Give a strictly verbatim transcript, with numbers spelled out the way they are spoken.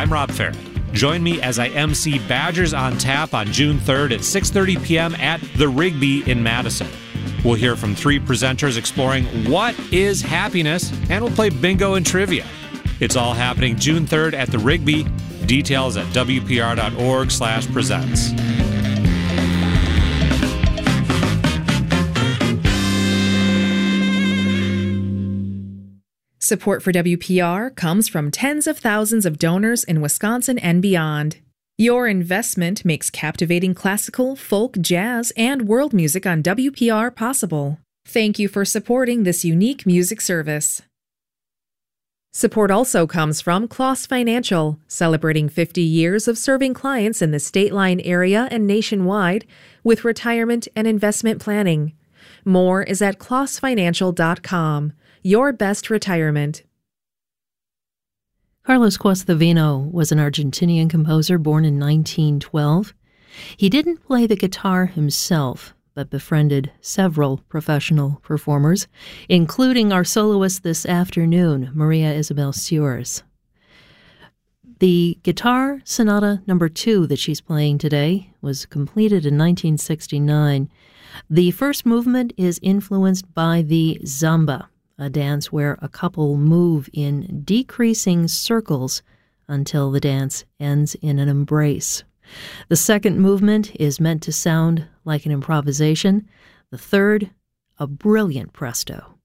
I'm Rob Farrett. Join me as I emcee Badgers on Tap on June third at six thirty p.m. at The Rigby in Madison. We'll hear from three presenters exploring what is happiness, and we'll play bingo and trivia. It's all happening June third at The Rigby. Details at w p r dot org slash presents. Support for W P R comes from tens of thousands of donors in Wisconsin and beyond. Your investment makes captivating classical, folk, jazz, and world music on W P R possible. Thank you for supporting this unique music service. Support also comes from Kloss Financial, celebrating fifty years of serving clients in the State Line area and nationwide with retirement and investment planning. More is at kloss financial dot com. Your best retirement. Carlos Cuesta-Vino was an Argentinian composer born in nineteen twelve. He didn't play the guitar himself, but befriended several professional performers, including our soloist this afternoon, Maria Isabel Sewers. The Guitar Sonata Number Two that she's playing today was completed in nineteen sixty-nine. The first movement is influenced by the Zamba, a dance where a couple move in decreasing circles until the dance ends in an embrace. The second movement is meant to sound like an improvisation. The third, a brilliant presto.